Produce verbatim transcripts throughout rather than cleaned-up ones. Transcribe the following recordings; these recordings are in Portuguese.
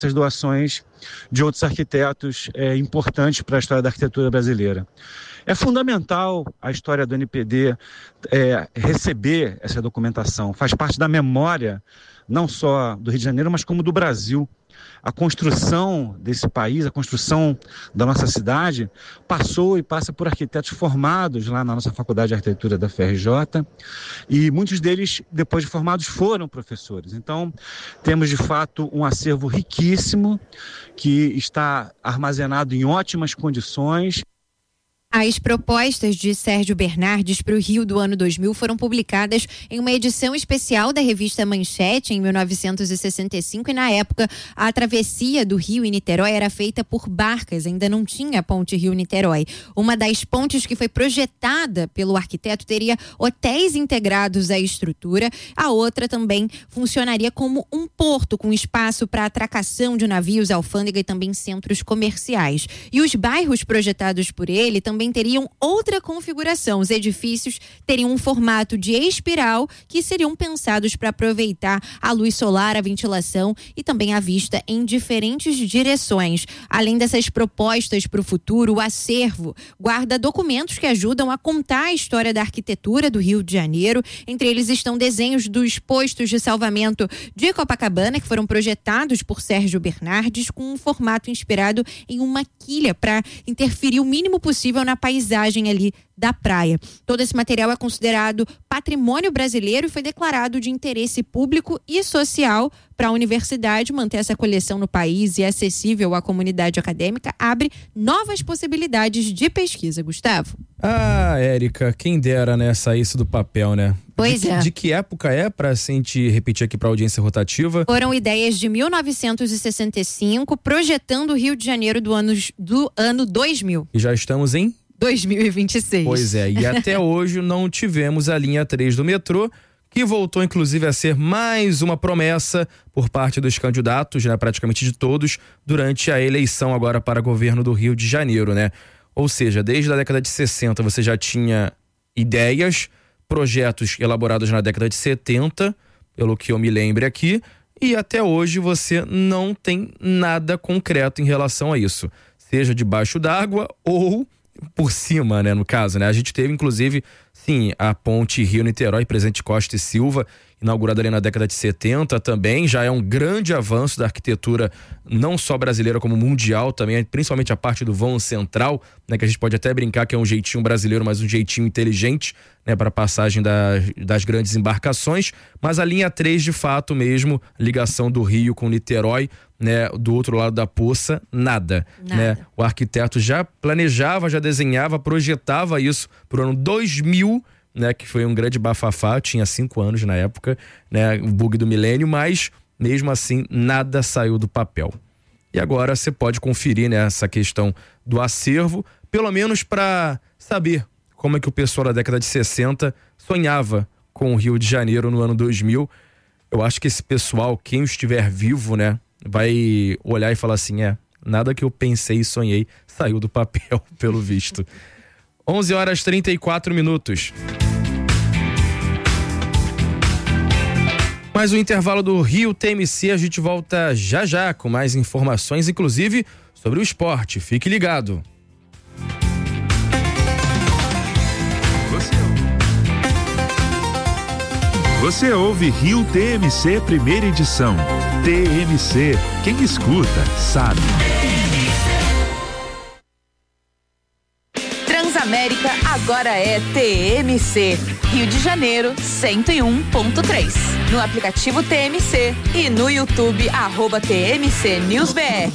essas doações de outros arquitetos é, importantes para a história da arquitetura brasileira. É fundamental a história do N P D é, receber essa documentação, faz parte da memória não só do Rio de Janeiro, mas como do Brasil. A construção desse país, a construção da nossa cidade, passou e passa por arquitetos formados lá na nossa Faculdade de Arquitetura da F R J, e muitos deles, depois de formados, foram professores. Então, temos de fato um acervo riquíssimo, que está armazenado em ótimas condições. As propostas de Sérgio Bernardes para o Rio do ano dois mil foram publicadas em uma edição especial da revista Manchete em mil novecentos e sessenta e cinco, e na época a travessia do Rio e Niterói era feita por barcas, ainda não tinha a ponte Rio-Niterói. Uma das pontes que foi projetada pelo arquiteto teria hotéis integrados à estrutura, a outra também funcionaria como um porto com espaço para atracação de navios, alfândega e também centros comerciais. E os bairros projetados por ele também também teriam outra configuração. Os edifícios teriam um formato de espiral que seriam pensados para aproveitar a luz solar, a ventilação e também a vista em diferentes direções. Além dessas propostas para o futuro, o acervo guarda documentos que ajudam a contar a história da arquitetura do Rio de Janeiro. Entre eles estão desenhos dos postos de salvamento de Copacabana, que foram projetados por Sérgio Bernardes, com um formato inspirado em uma quilha para interferir o mínimo possível na paisagem ali da praia. Todo esse material é considerado patrimônio brasileiro e foi declarado de interesse público e social para a universidade. Manter essa coleção no país e acessível à comunidade acadêmica abre novas possibilidades de pesquisa. Gustavo? Ah, Érica, quem dera, né, sair isso do papel, né? Pois de, é. De que época é, para assim, te repetir aqui para a audiência rotativa? Foram ideias de mil novecentos e sessenta e cinco, projetando o Rio de Janeiro do ano, do ano dois mil. E já estamos em dois mil e vinte e seis. Pois é, e até hoje não tivemos a linha três do metrô, que voltou inclusive a ser mais uma promessa por parte dos candidatos, né, praticamente de todos, durante a eleição agora para governo do Rio de Janeiro, né? Ou seja, desde a década de sessenta você já tinha ideias, projetos elaborados na década de setenta, pelo que eu me lembre aqui, e até hoje você não tem nada concreto em relação a isso, seja debaixo d'água ou por cima, né, no caso, né? A gente teve, inclusive, sim, a ponte Rio-Niterói, Presidente Costa e Silva, inaugurada ali na década de setenta também, já é um grande avanço da arquitetura, não só brasileira como mundial também, principalmente a parte do vão central, né, que a gente pode até brincar que é um jeitinho brasileiro, mas um jeitinho inteligente, né, para a passagem das, das grandes embarcações. Mas a linha três, de fato mesmo, ligação do Rio com Niterói, né, do outro lado da poça, nada, nada. Né? O arquiteto já planejava, já desenhava, projetava isso pro ano dois mil, né, que foi um grande bafafá, eu tinha cinco anos na época, né, o bug do milênio, mas mesmo assim nada saiu do papel. E agora você pode conferir, né, essa questão do acervo, pelo menos para saber como é que o pessoal da década de sessenta sonhava com o Rio de Janeiro no ano dois mil. Eu acho que esse pessoal, quem estiver vivo, né, vai olhar e falar assim, é, nada que eu pensei e sonhei saiu do papel, pelo visto. onze horas e trinta e quatro minutos. Mais um intervalo do Rio T M C, a gente volta já já com mais informações, inclusive sobre o esporte. Fique ligado. Você ouve Rio T M C, primeira edição. T M C, quem escuta sabe. Transamérica agora é T M C. Rio de Janeiro, cento e um ponto três. No aplicativo T M C e no YouTube, arroba T M C News B R.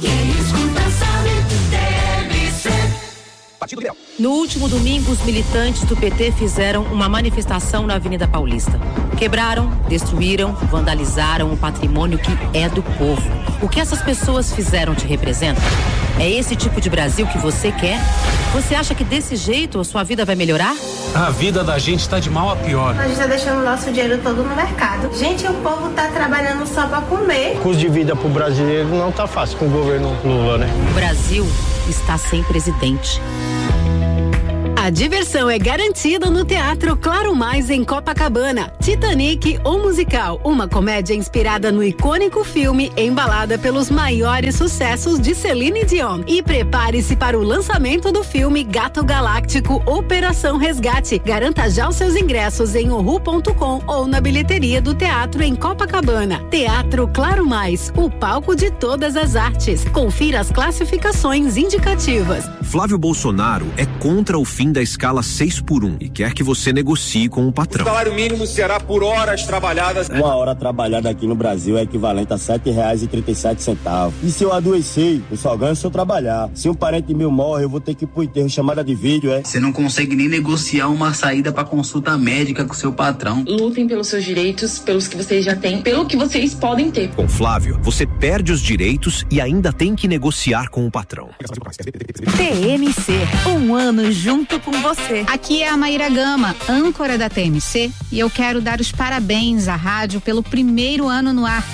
No último domingo, os militantes do P T fizeram uma manifestação na Avenida Paulista. Quebraram, destruíram, vandalizaram o patrimônio que é do povo. O que essas pessoas fizeram te representa? É esse tipo de Brasil que você quer? Você acha que desse jeito a sua vida vai melhorar? A vida da gente está de mal a pior. A gente tá deixando o nosso dinheiro todo no mercado. Gente, o povo tá trabalhando só para comer. O custo de vida pro brasileiro não tá fácil com o governo Lula, né? O Brasil está sem presidente. A A diversão é garantida no Teatro Claro Mais em Copacabana. Titanic, o musical, uma comédia inspirada no icônico filme, embalada pelos maiores sucessos de Celine Dion. E prepare-se para o lançamento do filme Gato Galáctico Operação Resgate. Garanta já os seus ingressos em ohu ponto com ou na bilheteria do teatro em Copacabana. Teatro Claro Mais, o palco de todas as artes. Confira as classificações indicativas. Flávio Bolsonaro é contra o fim da escala seis por um e quer que você negocie com o patrão. O salário mínimo será por horas trabalhadas. Uma hora trabalhada aqui no Brasil é equivalente a sete reais e trinta e sete centavos. E se eu adoecer, eu só ganho se eu trabalhar. Se um parente meu morre, eu vou ter que ir pro enterro, chamada de vídeo, é? Você não consegue nem negociar uma saída pra consulta médica com seu patrão. Lutem pelos seus direitos, pelos que vocês já têm, pelo que vocês podem ter. Com Flávio, você perde os direitos e ainda tem que negociar com o patrão. T M C, um ano junto com você. Aqui é a Maíra Gama, âncora da T M C, e eu quero dar os parabéns à rádio pelo primeiro ano no ar.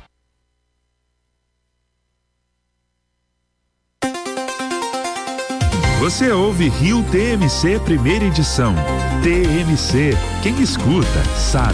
Você ouve Rio T M C primeira edição. T M C, quem escuta sabe.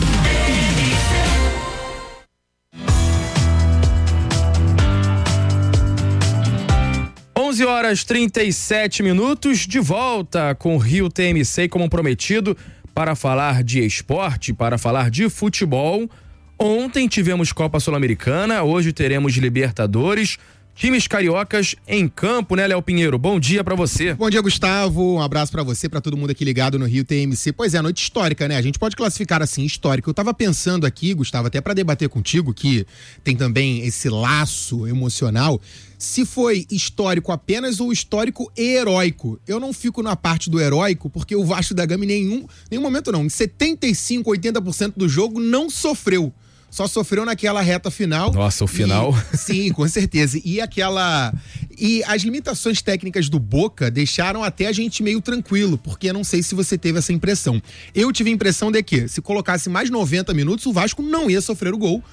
onze horas e trinta e sete minutos, de volta com o Rio T M C, como prometido, para falar de esporte, para falar de futebol. Ontem tivemos Copa Sul-Americana, hoje teremos Libertadores. Times cariocas em campo, né, Léo Pinheiro? Bom dia pra você. Bom dia, Gustavo. Um abraço pra você, pra todo mundo aqui ligado no Rio T M C. Pois é, noite histórica, né? A gente pode classificar assim, histórica. Eu tava pensando aqui, Gustavo, até pra debater contigo, que tem também esse laço emocional, se foi histórico apenas ou histórico e heróico. Eu não fico na parte do heróico, porque o Vasco da Gama em nenhum, nenhum momento não, em setenta e cinco, oitenta por cento do jogo não sofreu. Só sofreu naquela reta final. Nossa, o final. E, sim, com certeza. E aquela. E as limitações técnicas do Boca deixaram até a gente meio tranquilo, porque eu não sei se você teve essa impressão. Eu tive a impressão de que, se colocasse mais noventa minutos, o Vasco não ia sofrer o gol,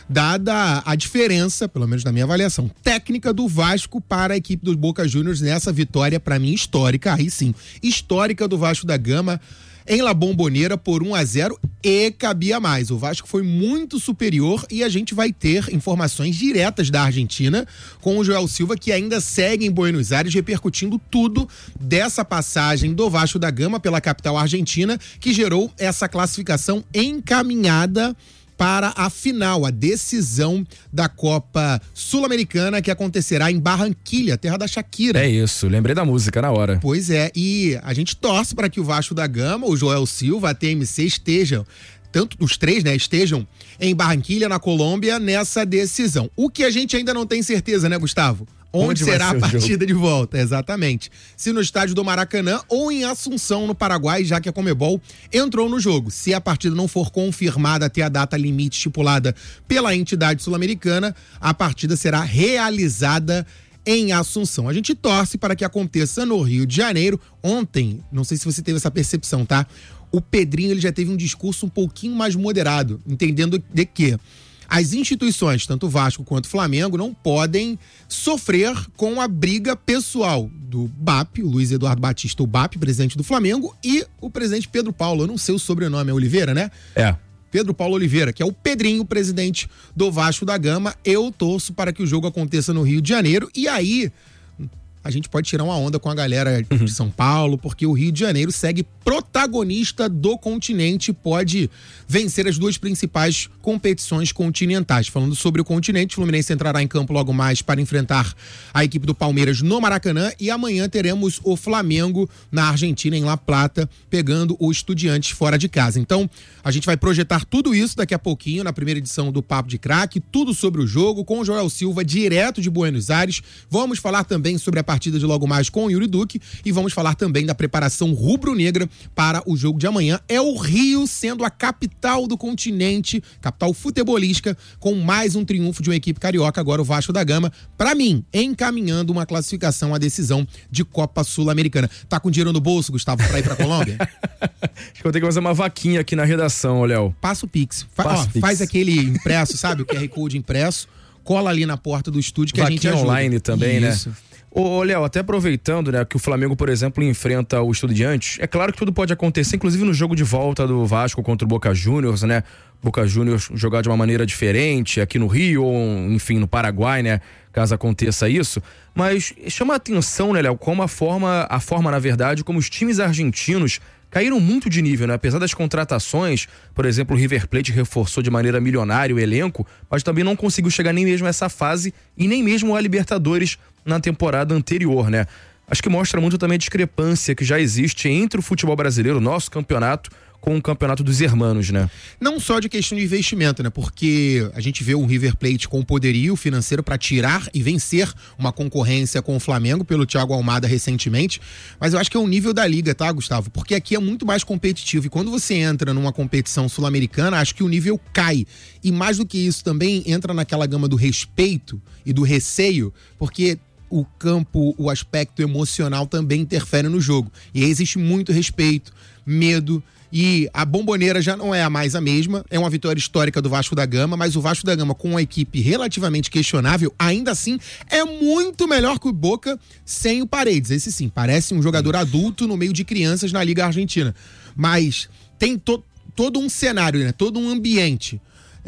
dada a diferença, pelo menos na minha avaliação, técnica do Vasco para a equipe dos Boca Juniors nessa vitória, para mim, histórica. Aí sim, histórica do Vasco da Gama em La Bombonera por um a zero, e cabia mais. O Vasco foi muito superior e a gente vai ter informações diretas da Argentina com o Joel Silva, que ainda segue em Buenos Aires, repercutindo tudo dessa passagem do Vasco da Gama pela capital argentina, que gerou essa classificação encaminhada para a final, a decisão da Copa Sul-Americana, que acontecerá em Barranquilha, terra da Shakira. É isso, lembrei da música na hora. Pois é, e a gente torce para que o Vasco da Gama, o Joel Silva, a T M C estejam, tanto os três, né, estejam em Barranquilha, na Colômbia, nessa decisão. O que a gente ainda não tem certeza, né, Gustavo? Onde, Onde será a partida de volta, exatamente. Se no estádio do Maracanã ou em Assunção, no Paraguai, já que a Conmebol entrou no jogo. Se a partida não for confirmada até a data limite estipulada pela entidade sul-americana, a partida será realizada em Assunção. A gente torce para que aconteça no Rio de Janeiro. Ontem, não sei se você teve essa percepção, tá? O Pedrinho, ele já teve um discurso um pouquinho mais moderado, entendendo de que as instituições, tanto Vasco quanto Flamengo, não podem sofrer com a briga pessoal do B A P, o Luiz Eduardo Batista, o B A P, presidente do Flamengo, e o presidente Pedro Paulo. Eu não sei o sobrenome, é Oliveira, né? É. Pedro Paulo Oliveira, que é o Pedrinho, presidente do Vasco da Gama. Eu torço para que o jogo aconteça no Rio de Janeiro, e aí a gente pode tirar uma onda com a galera de São Paulo, porque o Rio de Janeiro segue protagonista do continente, pode vencer as duas principais competições continentais. Falando sobre o continente, o Fluminense entrará em campo logo mais para enfrentar a equipe do Palmeiras no Maracanã, e amanhã teremos o Flamengo na Argentina, em La Plata, pegando o Estudiantes fora de casa. Então, a gente vai projetar tudo isso daqui a pouquinho na primeira edição do Papo de Craque, tudo sobre o jogo, com o Joel Silva, direto de Buenos Aires. Vamos falar também sobre a partida de logo mais com o Yuri Duque, e vamos falar também da preparação rubro-negra para o jogo de amanhã. É o Rio sendo a capital do continente, capital futebolística, com mais um triunfo de uma equipe carioca, agora o Vasco da Gama, para mim, encaminhando uma classificação à decisão de Copa Sul-Americana. Tá com dinheiro no bolso, Gustavo, pra ir pra Colômbia? Acho que eu tenho que fazer uma vaquinha aqui na redação, Léo. Passa o Pix. Fa- Passa ó, o Pix. Faz aquele impresso, sabe? O Q R Code impresso, cola ali na porta do estúdio que vaquinha a gente ajuda. online também, Isso. né? Ô, Léo, até aproveitando, né, que o Flamengo, por exemplo, enfrenta o Estudiantes, é claro que tudo pode acontecer, inclusive no jogo de volta do Vasco contra o Boca Juniors, né? Boca Juniors jogar de uma maneira diferente aqui no Rio ou, enfim, no Paraguai, né? Caso aconteça isso. Mas chama a atenção, né, Léo, como a forma, a forma, na verdade, como os times argentinos caíram muito de nível, né? Apesar das contratações, por exemplo, o River Plate reforçou de maneira milionária o elenco, mas também não conseguiu chegar nem mesmo a essa fase e nem mesmo a Libertadores na temporada anterior, né? Acho que mostra muito também a discrepância que já existe entre o futebol brasileiro, o nosso campeonato, com o campeonato dos hermanos, né? Não só de questão de investimento, né? Porque a gente vê o River Plate com poderio financeiro para tirar e vencer uma concorrência com o Flamengo pelo Thiago Almada recentemente, mas eu acho que é o nível da liga, tá, Gustavo? Porque aqui é muito mais competitivo e quando você entra numa competição sul-americana, acho que o nível cai. E mais do que isso também entra naquela gama do respeito e do receio, porque o campo, o aspecto emocional também interfere no jogo. E aí existe muito respeito, medo, e a Bombonera já não é a mais a mesma, é uma vitória histórica do Vasco da Gama, mas o Vasco da Gama com uma equipe relativamente questionável, ainda assim é muito melhor que o Boca sem o Paredes. Esse sim, parece um jogador adulto no meio de crianças na Liga Argentina, mas tem to- todo um cenário, né? Todo um ambiente,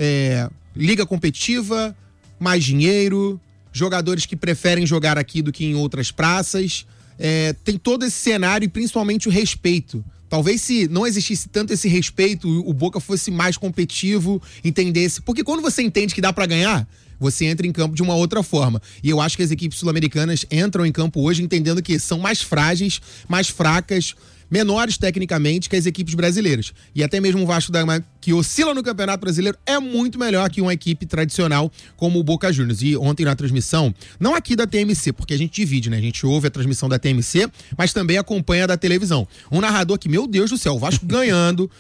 é, liga competitiva, mais dinheiro, jogadores que preferem jogar aqui do que em outras praças, é, tem todo esse cenário e principalmente o respeito. Talvez se não existisse tanto esse respeito, o Boca fosse mais competitivo, entendesse. Porque quando você entende que dá pra ganhar, você entra em campo de uma outra forma. E eu acho que as equipes sul-americanas entram em campo hoje entendendo que são mais frágeis, mais fracas, menores tecnicamente que as equipes brasileiras. E até mesmo o Vasco da Gama, que oscila no Campeonato Brasileiro, é muito melhor que uma equipe tradicional como o Boca Juniors. E ontem na transmissão, não aqui da T M C, porque a gente divide, né? A gente ouve a transmissão da T M C, mas também acompanha da televisão. Um narrador que, meu Deus do céu, o Vasco ganhando,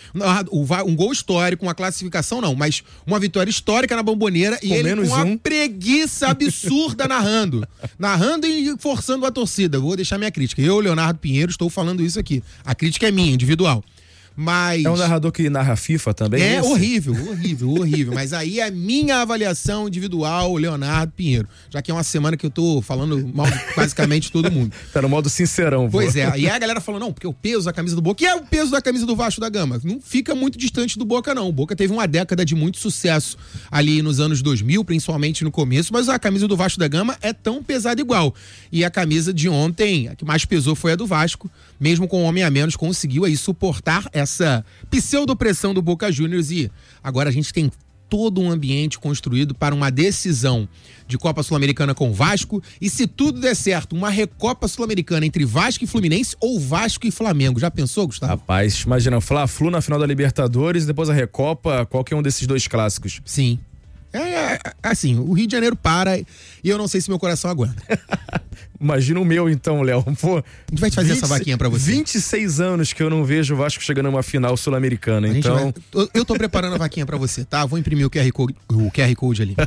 um gol histórico, uma classificação não, mas uma vitória histórica na Bombonera e ele com uma um. preguiça absurda narrando. Narrando e forçando a torcida. Vou deixar minha crítica. Eu, Leonardo Pinheiro, estou falando isso aqui. A crítica é minha, individual. Mas... É um narrador que narra FIFA também? É esse? horrível, horrível, horrível. Mas aí é minha avaliação individual, Leonardo Pinheiro. Já que é uma semana que eu tô falando mal de basicamente todo mundo. Tá no modo sincerão. Pois pô. é. E aí a galera falou, não, porque o peso da camisa do Boca... E é o peso da camisa do Vasco da Gama. Não fica muito distante do Boca, não. O Boca teve uma década de muito sucesso ali nos anos dois mil, principalmente no começo, mas a camisa do Vasco da Gama é tão pesada igual. E a camisa de ontem, a que mais pesou foi a do Vasco. Mesmo com um homem a menos, conseguiu aí suportar essa pseudopressão do Boca Juniors e agora a gente tem todo um ambiente construído para uma decisão de Copa Sul-Americana com o Vasco e se tudo der certo, uma Recopa Sul-Americana entre Vasco e Fluminense ou Vasco e Flamengo. Já pensou, Gustavo? Rapaz, imagina, Fla-Flu na final da Libertadores e depois a Recopa, qualquer um desses dois clássicos. Sim. É, é, assim, o Rio de Janeiro para e eu não sei se meu coração aguenta. Imagina o meu então, Léo. Pô, a gente vai te fazer vinte, essa vaquinha pra você. vinte e seis anos que eu não vejo o Vasco chegando a uma final sul-americana, então... Vai, eu tô preparando a vaquinha pra você, tá? Vou imprimir o Q R Code, o Q R Code ali.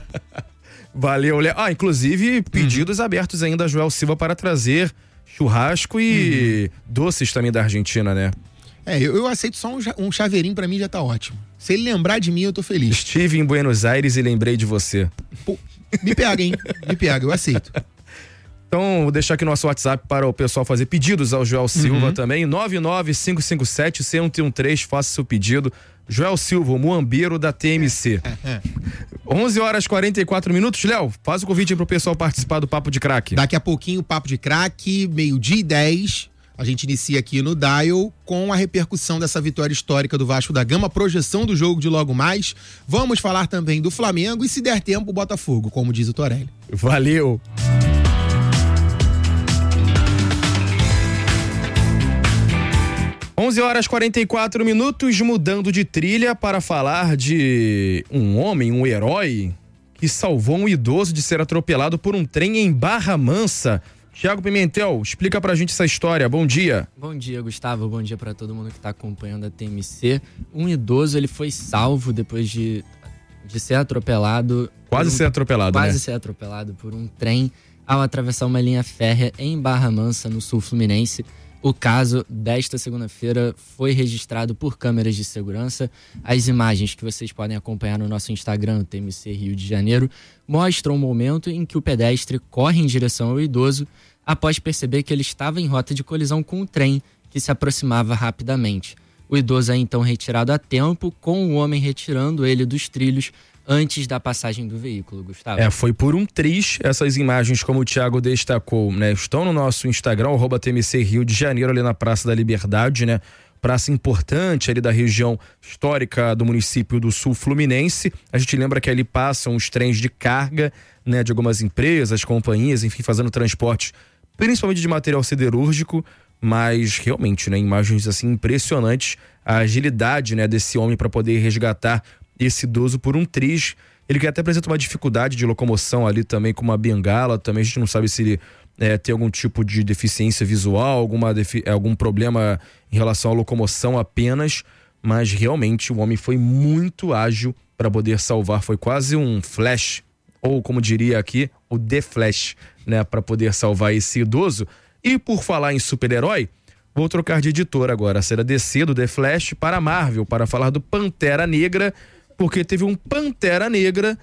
Valeu, Léo. Ah, inclusive, pedidos uhum. abertos ainda a Joel Silva para trazer churrasco e uhum. doces também da Argentina, né? É, eu, eu aceito só um, um chaveirinho, pra mim já tá ótimo. Se ele lembrar de mim, eu tô feliz. Estive em Buenos Aires e lembrei de você. Pô, me pega, hein? Me pega, eu aceito. Então, vou deixar aqui nosso WhatsApp para o pessoal fazer pedidos ao Joel Silva uhum. também. nove nove cinco cinco sete, um zero um três, faça seu pedido. Joel Silva, o muambeiro da T M C. onze horas e quarenta e quatro minutos. Léo, faz o convite aí pro pessoal participar do Papo de Craque. Daqui a pouquinho, o Papo de Craque, meio-dia e dez. A gente inicia aqui no Dial com a repercussão dessa vitória histórica do Vasco da Gama, projeção do jogo de logo mais. Vamos falar também do Flamengo e, se der tempo, o Botafogo, como diz o Torelli. Valeu! onze horas e quarenta e quatro minutos, mudando de trilha para falar de um homem, um herói, que salvou um idoso de ser atropelado por um trem em Barra Mansa. Thiago Pimentel, explica pra gente essa história. Bom dia. Bom dia, Gustavo. Bom dia pra todo mundo que tá acompanhando a T M C. Um idoso, ele foi salvo depois de, de ser atropelado... Quase um, ser atropelado, Quase né? ser atropelado por um trem ao atravessar uma linha férrea em Barra Mansa, no sul fluminense. O caso desta segunda-feira foi registrado por câmeras de segurança. As imagens que vocês podem acompanhar no nosso Instagram, T M C Rio de Janeiro, mostram o momento em que o pedestre corre em direção ao idoso, após perceber que ele estava em rota de colisão com o trem, que se aproximava rapidamente. O idoso é então retirado a tempo, com o homem retirando ele dos trilhos antes da passagem do veículo, Gustavo. É, foi por um triz. Essas imagens, como o Thiago destacou, né, estão no nosso Instagram, arroba T M C Rio de Janeiro, ali na Praça da Liberdade, né? Praça importante ali da região histórica do município do Sul Fluminense. A gente lembra que ali passam os trens de carga, né, de algumas empresas, companhias, enfim, fazendo transporte, principalmente de material siderúrgico, mas realmente, né, imagens assim impressionantes, a agilidade, né, desse homem para poder resgatar esse idoso por um triz. Ele que até apresenta uma dificuldade de locomoção ali também com uma bengala, também a gente não sabe se ele é, tem algum tipo de deficiência visual, alguma defi- algum problema em relação à locomoção apenas, mas realmente o homem foi muito ágil para poder salvar, foi quase um flash, ou como diria aqui, o The Flash, né, para poder salvar esse idoso. E por falar em super-herói, vou trocar de editor agora, será D C do The Flash para a Marvel, para falar do Pantera Negra, porque teve um Pantera Negra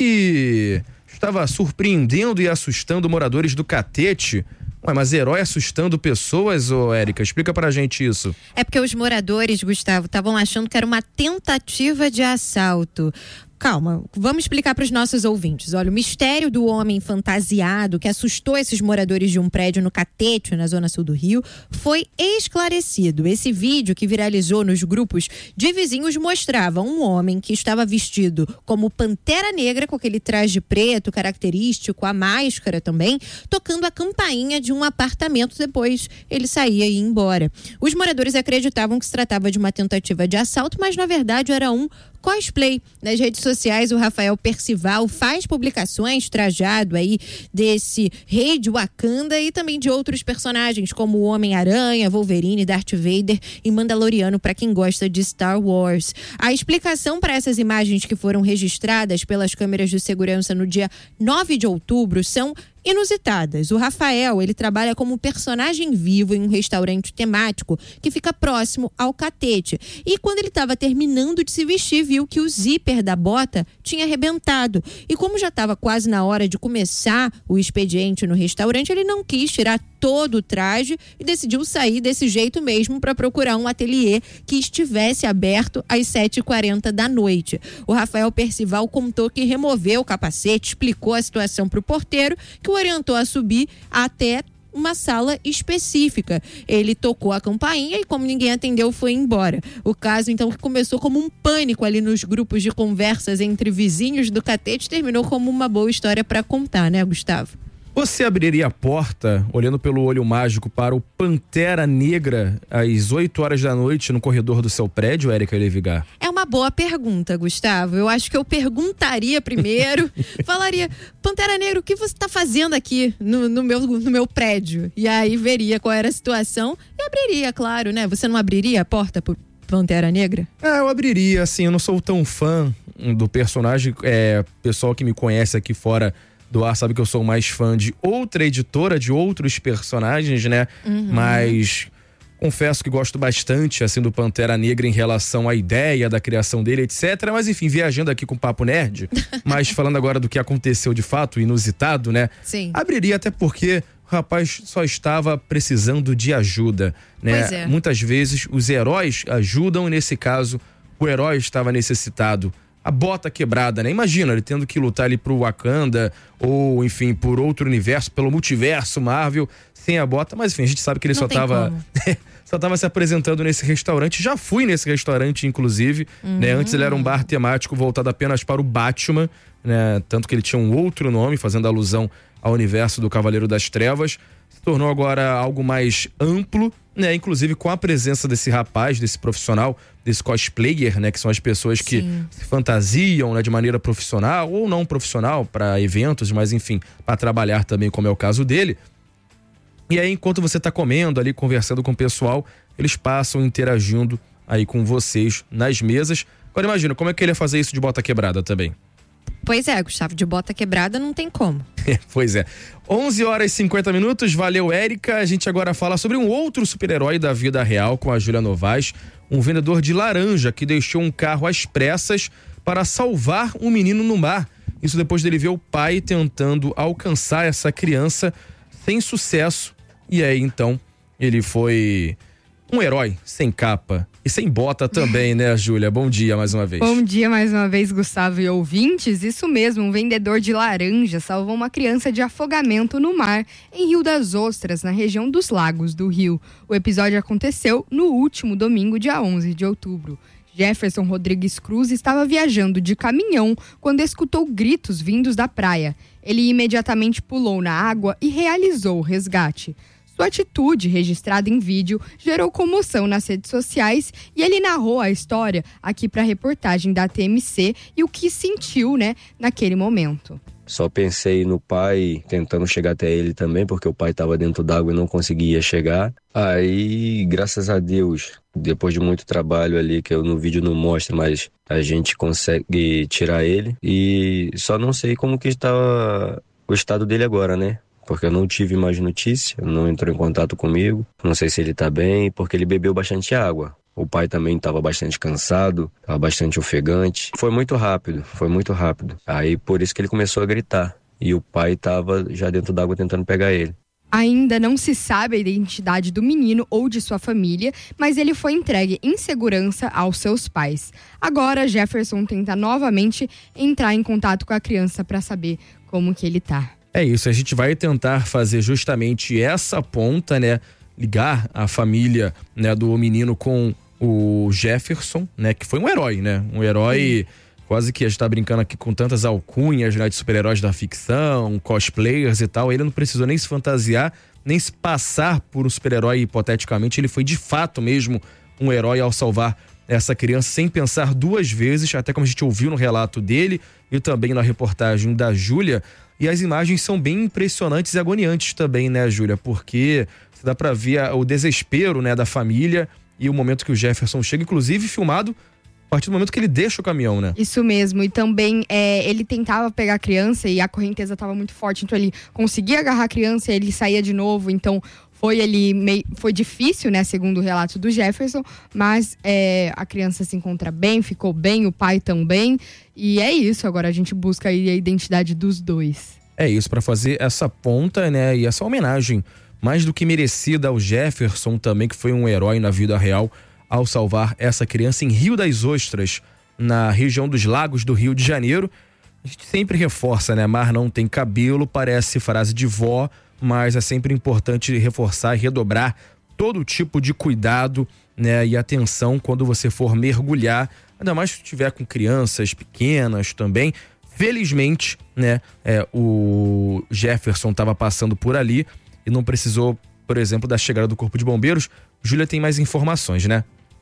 que estava surpreendendo e assustando moradores do Catete. Ué, mas herói assustando pessoas, ô Érica? Explica pra gente isso. É porque os moradores, Gustavo, estavam achando que era uma tentativa de assalto. Calma, vamos explicar para os nossos ouvintes. Olha, o mistério do homem fantasiado que assustou esses moradores de um prédio no Catete, na zona sul do Rio, foi esclarecido. Esse vídeo que viralizou nos grupos de vizinhos mostrava um homem que estava vestido como Pantera Negra, com aquele traje preto característico, a máscara também, tocando a campainha de um apartamento. Depois ele saía e ia embora. Os moradores acreditavam que se tratava de uma tentativa de assalto, mas na verdade era um cosplay. Nas redes sociais, o Rafael Percival faz publicações trajado aí desse rei de Wakanda e também de outros personagens como o Homem-Aranha, Wolverine, Darth Vader e Mandaloriano, para quem gosta de Star Wars. A explicação para essas imagens que foram registradas pelas câmeras de segurança no dia nove de outubro são inusitadas. O Rafael, ele trabalha como personagem vivo em um restaurante temático que fica próximo ao Catete. E quando ele estava terminando de se vestir, viu que o zíper da bota tinha arrebentado. E como já estava quase na hora de começar o expediente no restaurante, ele não quis tirar todo o traje e decidiu sair desse jeito mesmo para procurar um ateliê que estivesse aberto às sete e quarenta da noite. O Rafael Percival contou que removeu o capacete, explicou a situação para o porteiro, que o orientou a subir até uma sala específica. Ele tocou a campainha e, como ninguém atendeu, foi embora. O caso, então, que começou como um pânico ali nos grupos de conversas entre vizinhos do Catete, terminou como uma boa história para contar, né, Gustavo? Você abriria a porta, olhando pelo olho mágico, para o Pantera Negra às oito horas da noite no corredor do seu prédio, Érica Levigar? É uma boa pergunta, Gustavo. Eu acho que eu perguntaria primeiro, falaria, Pantera Negra, o que você está fazendo aqui no, no, meu, no meu prédio? E aí veria qual era a situação e abriria, claro, né? Você não abriria a porta pro Pantera Negra? Ah, eu abriria, assim, eu não sou tão fã do personagem, é, pessoal que me conhece aqui fora do ar sabe que eu sou mais fã de outra editora, de outros personagens, né? Uhum. Mas confesso que gosto bastante, assim, do Pantera Negra em relação à ideia da criação dele, etcétera. Mas enfim, viajando aqui com o Papo Nerd, mas falando agora do que aconteceu de fato, inusitado, né? Sim. Abriria até porque o rapaz só estava precisando de ajuda, né? Pois é. Muitas vezes os heróis ajudam e nesse caso o herói estava necessitado. A bota quebrada, né? Imagina, ele tendo que lutar ali pro Wakanda ou, enfim, por outro universo, pelo multiverso Marvel, sem a bota. Mas, enfim, a gente sabe que ele Não só tava só tava se apresentando nesse restaurante. Já fui nesse restaurante, inclusive, uhum. né? Antes ele era um bar temático voltado apenas para o Batman, né? Tanto que ele tinha um outro nome, fazendo alusão ao universo do Cavaleiro das Trevas. Se tornou agora algo mais amplo, né? Inclusive com a presença desse rapaz, desse profissional, desse cosplayer, né? Que são as pessoas que Sim. se fantasiam, né? De maneira profissional ou não profissional para eventos, mas enfim, para trabalhar também, como é o caso dele. E aí, enquanto você tá comendo ali, conversando com o pessoal, eles passam interagindo aí com vocês nas mesas. Agora imagina, como é que ele ia fazer isso de bota quebrada também? Pois é, Gustavo, de bota quebrada não tem como. Pois é. onze horas e cinquenta minutos, valeu, Érica. A gente agora fala sobre um outro super-herói da vida real com a Júlia Novaes, um vendedor de laranja que deixou um carro às pressas para salvar um menino no mar. Isso depois dele ver o pai tentando alcançar essa criança sem sucesso. E aí, então, ele foi um herói sem capa e sem bota também, né, Júlia? Bom dia mais uma vez. Bom dia mais uma vez, Gustavo e ouvintes. Isso mesmo, um vendedor de laranja salvou uma criança de afogamento no mar em Rio das Ostras, na região dos Lagos do Rio. O episódio aconteceu no último domingo, dia onze de outubro. Jefferson Rodrigues Cruz estava viajando de caminhão quando escutou gritos vindos da praia. Ele imediatamente pulou na água e realizou o resgate. Sua atitude, registrada em vídeo, gerou comoção nas redes sociais e ele narrou a história aqui para a reportagem da T M C e o que sentiu, né, naquele momento. Só pensei no pai tentando chegar até ele também, porque o pai estava dentro d'água e não conseguia chegar. Aí, graças a Deus, depois de muito trabalho ali, que eu no vídeo não mostro, mas a gente consegue tirar ele. E só não sei como que está o estado dele agora, né? Porque eu não tive mais notícia, não entrou em contato comigo. Não sei se ele tá bem, porque ele bebeu bastante água. O pai também estava bastante cansado, estava bastante ofegante. Foi muito rápido, foi muito rápido. Aí por isso que ele começou a gritar. E o pai estava já dentro d'água tentando pegar ele. Ainda não se sabe a identidade do menino ou de sua família, mas ele foi entregue em segurança aos seus pais. Agora, Jefferson tenta novamente entrar em contato com a criança para saber como que ele tá. É isso, a gente vai tentar fazer justamente essa ponta, né? Ligar a família, né, do menino com o Jefferson, né? Que foi um herói, né? Um herói, uhum. Quase que a gente tá brincando aqui com tantas alcunhas, né, de super-heróis da ficção, cosplayers e tal. Ele não precisou nem se fantasiar, nem se passar por um super-herói hipoteticamente. Ele foi de fato mesmo um herói ao salvar essa criança sem pensar duas vezes, até como a gente ouviu no relato dele e também na reportagem da Júlia. E as imagens são bem impressionantes e agoniantes também, né, Júlia? Porque dá pra ver o desespero, né, da família e o momento que o Jefferson chega, inclusive filmado a partir do momento que ele deixa o caminhão, né? Isso mesmo, e também é, ele tentava pegar a criança e a correnteza estava muito forte, então ele conseguia agarrar a criança e ele saía de novo, então foi ele meio, foi difícil, né, segundo o relato do Jefferson, mas é, a criança se encontra bem, ficou bem, o pai também, e é isso, agora a gente busca aí a identidade dos dois. É isso, para fazer essa ponta, né, e essa homenagem mais do que merecida ao Jefferson também, que foi um herói na vida real ao salvar essa criança em Rio das Ostras, na região dos Lagos do Rio de Janeiro. A gente sempre reforça, né, mar não tem cabelo, parece frase de vó, mas é sempre importante reforçar e redobrar todo tipo de cuidado, né, e atenção quando você for mergulhar, ainda mais se estiver com crianças pequenas também. Felizmente, né, é, o Jefferson estava passando por ali e não precisou, por exemplo, da chegada do Corpo de Bombeiros. Júlia tem mais informações, né?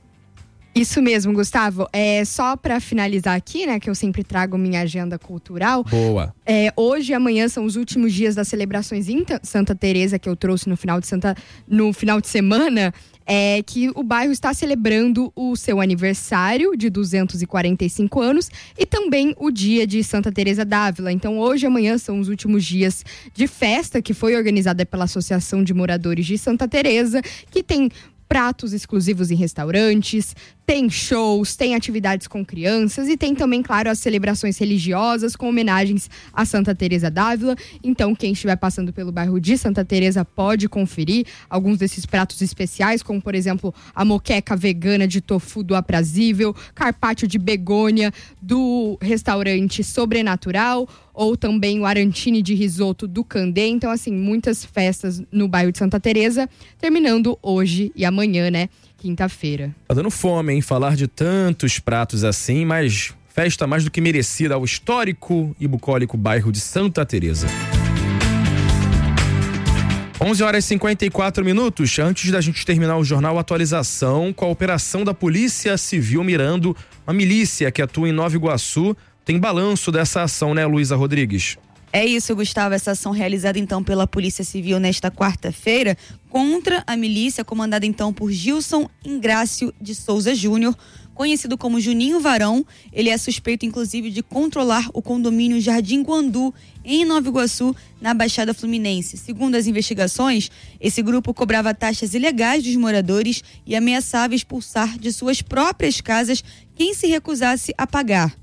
Isso mesmo, Gustavo. É, só para finalizar aqui, né, que eu sempre trago minha agenda cultural. Boa. É, hoje e amanhã são os últimos dias das celebrações em Santa Teresa, que eu trouxe no final de, Santa, no final de semana, é que o bairro está celebrando o seu aniversário de duzentos e quarenta e cinco anos e também o dia de Santa Teresa d'Ávila. Então, hoje e amanhã são os últimos dias de festa que foi organizada pela Associação de Moradores de Santa Teresa, que tem pratos exclusivos em restaurantes, tem shows, tem atividades com crianças e tem também, claro, as celebrações religiosas com homenagens a Santa Teresa d'Ávila. Então, quem estiver passando pelo bairro de Santa Teresa pode conferir alguns desses pratos especiais, como, por exemplo, a moqueca vegana de tofu do Aprazível, carpaccio de begônia do restaurante Sobrenatural, ou também o arantine de risoto do Candê. Então, assim, muitas festas no bairro de Santa Teresa, terminando hoje e amanhã, né? Quinta-feira. Tá dando fome, hein? Falar de tantos pratos assim, mas festa mais do que merecida ao histórico e bucólico bairro de Santa Teresa. onze horas e cinquenta e quatro minutos. Antes da gente terminar o jornal Atualização, com a operação da Polícia Civil mirando uma milícia que atua em Nova Iguaçu, tem balanço dessa ação, né, Luísa Rodrigues? É isso, Gustavo. Essa ação realizada então pela Polícia Civil nesta quarta-feira contra a milícia comandada então por Gilson Ingrácio de Souza Júnior, conhecido como Juninho Varão. Ele é suspeito inclusive de controlar o condomínio Jardim Guandu em Nova Iguaçu, na Baixada Fluminense. Segundo as investigações, esse grupo cobrava taxas ilegais dos moradores e ameaçava expulsar de suas próprias casas quem se recusasse a pagar.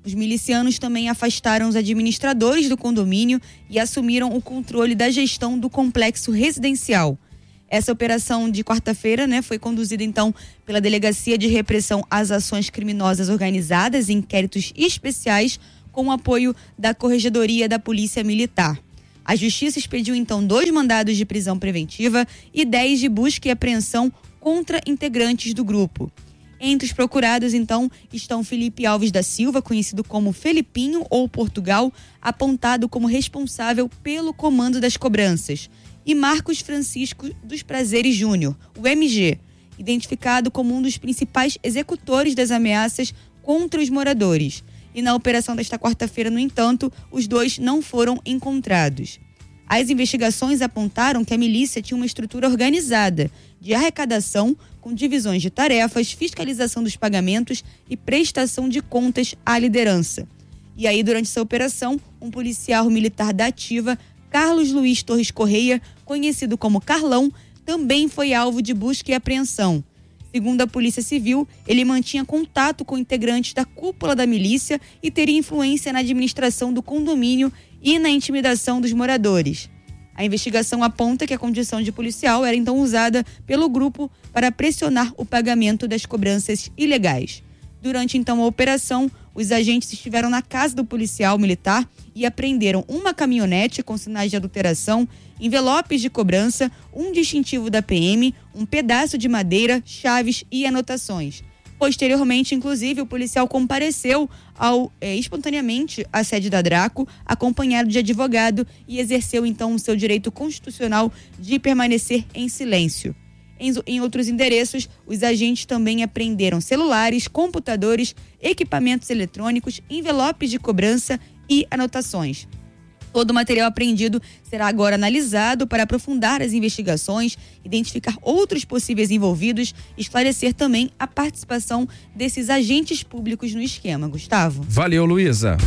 Os milicianos também afastaram os administradores do condomínio e assumiram o controle da gestão do complexo residencial. Essa operação de quarta-feira, né, foi conduzida então pela Delegacia de Repressão às Ações Criminosas Organizadas e Inquéritos Especiais, com o apoio da Corregedoria da Polícia Militar. A Justiça expediu então dois mandados de prisão preventiva e dez de busca e apreensão contra integrantes do grupo. Entre os procurados, então, estão Felipe Alves da Silva, conhecido como Felipinho ou Portugal, apontado como responsável pelo comando das cobranças, e Marcos Francisco dos Prazeres Júnior, o M G, identificado como um dos principais executores das ameaças contra os moradores. E na operação desta quarta-feira, no entanto, os dois não foram encontrados. As investigações apontaram que a milícia tinha uma estrutura organizada de arrecadação, com divisões de tarefas, fiscalização dos pagamentos e prestação de contas à liderança. E aí, durante essa operação, um policial militar da ativa, Carlos Luiz Torres Correia, conhecido como Carlão, também foi alvo de busca e apreensão. Segundo a Polícia Civil, ele mantinha contato com integrantes da cúpula da milícia e teria influência na administração do condomínio e na intimidação dos moradores. A investigação aponta que a condição de policial era então usada pelo grupo para pressionar o pagamento das cobranças ilegais. Durante então a operação, os agentes estiveram na casa do policial militar e apreenderam uma caminhonete com sinais de adulteração, envelopes de cobrança, um distintivo da P M, um pedaço de madeira, chaves e anotações. Posteriormente, inclusive, o policial compareceu ao, é, espontaneamente à sede da Draco, acompanhado de advogado, e exerceu então o seu direito constitucional de permanecer em silêncio. Em, em outros endereços, os agentes também apreenderam celulares, computadores, equipamentos eletrônicos, envelopes de cobrança e anotações. Todo o material apreendido será agora analisado para aprofundar as investigações, identificar outros possíveis envolvidos e esclarecer também a participação desses agentes públicos no esquema. Gustavo. Valeu, Luísa.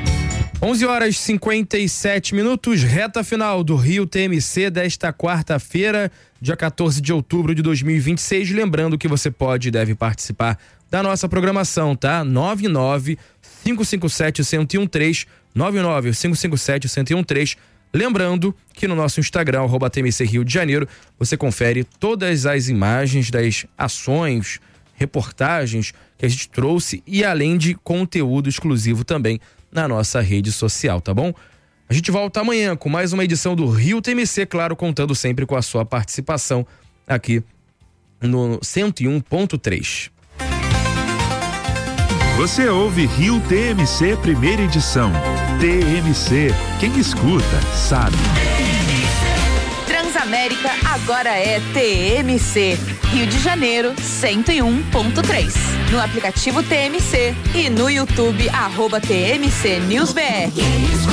onze horas e cinquenta e sete minutos, reta final do Rio T M C desta quarta-feira, dia quatorze de outubro de dois mil e vinte e seis. Lembrando que você pode e deve participar da nossa programação, tá? nove nove cinco cinco sete um zero um três, nove nove cinco cinco sete um zero um três. Lembrando que no nosso Instagram, arroba T M C Rio de Janeiro, você confere todas as imagens das ações, reportagens que a gente trouxe e além de conteúdo exclusivo também na nossa rede social, tá bom? A gente volta amanhã com mais uma edição do Rio T M C, claro, contando sempre com a sua participação aqui no cento e um ponto três. Você ouve Rio T M C primeira edição. T M C, quem escuta sabe. Transamérica agora é T M C, Rio de Janeiro cento e um ponto três. No aplicativo T M C e no YouTube, arroba T M C News B R.